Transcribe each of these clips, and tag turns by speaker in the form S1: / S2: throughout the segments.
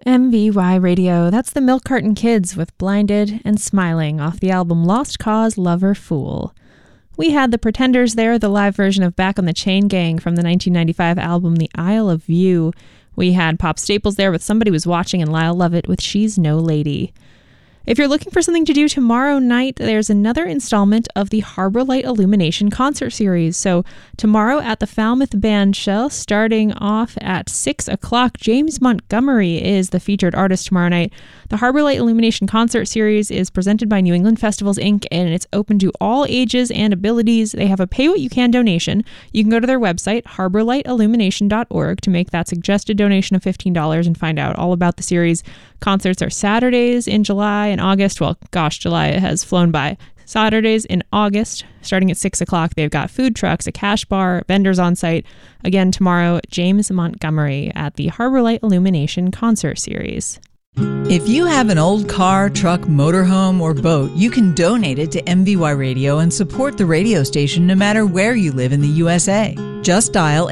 S1: MVY Radio, that's the Milk Carton Kids with Blinded and Smiling off the album Lost Cause, Lover, Fool. We had the Pretenders there, the live version of Back on the Chain Gang from the 1995 album The Isle of View. We had Pop Staples there with Somebody Was Watching and Lyle Lovett with She's No Lady. If you're looking for something to do tomorrow night, there's another installment of the Harbor Light Illumination concert series. So tomorrow at the Falmouth Bandshell, starting off at 6 o'clock, James Montgomery is the featured artist tomorrow night. The Harbor Light Illumination concert series is presented by New England Festivals, Inc., and it's open to all ages and abilities. They have a pay-what-you-can donation. You can go to their website, harborlightillumination.org, to make that suggested donation of $15 and find out all about the series. Concerts are Saturdays in July and August. Well, gosh, July has flown by. Saturdays in August, starting at 6 o'clock. They've got food trucks, a cash bar, vendors on site. Again, tomorrow, James Montgomery at the Harbor Light Illumination concert series.
S2: If you have an old car, truck, motorhome, or boat, you can donate it to MVY Radio and support the radio station no matter where you live in the USA. Just dial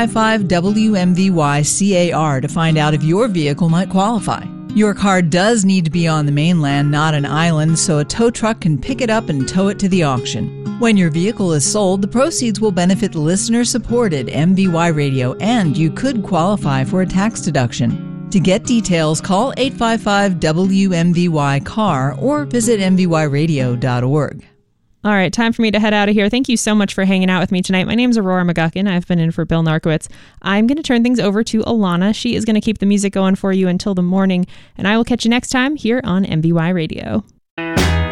S2: 855-WMVY-CAR to find out if your vehicle might qualify. Your car does need to be on the mainland, not an island, so a tow truck can pick it up and tow it to the auction. When your vehicle is sold, the proceeds will benefit listener-supported MVY Radio, and you could qualify for a tax deduction. To get details, call 855-WMVY-CAR or visit mvyradio.org.
S1: All right, time for me to head out of here. Thank you so much for hanging out with me tonight. My name's Aurora McGuckin. I've been in for Bill Narkowitz. I'm going to turn things over to Alana. She is going to keep the music going for you until the morning, and I will catch you next time here on MVY Radio.